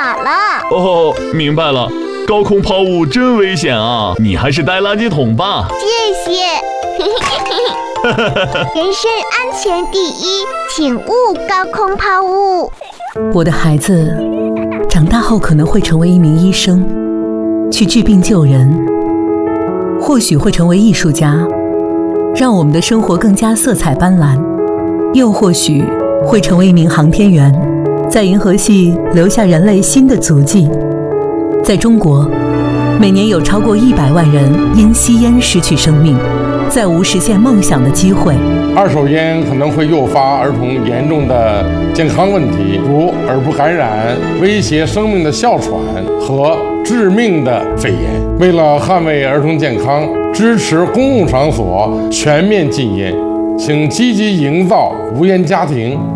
码了。 哦，明白了。高空抛物真危险啊！你还是带垃圾桶吧。 谢谢。人身安全第一，请勿高空抛物。 我的孩子长大后可能会成为一名医生，去治病救人，或许会成为艺术家，让我们的生活更加色彩斑斓，又或许会成为一名航天员，在银河系留下人类新的足迹。在中国，每年有超过100万人因吸烟失去生命，再无实现梦想的机会。 二手烟可能会诱发儿童严重的健康问题，如耳部感染、威胁生命的哮喘和致命的肺炎。为了捍卫儿童健康，支持公共场所全面禁烟，请积极营造无烟家庭。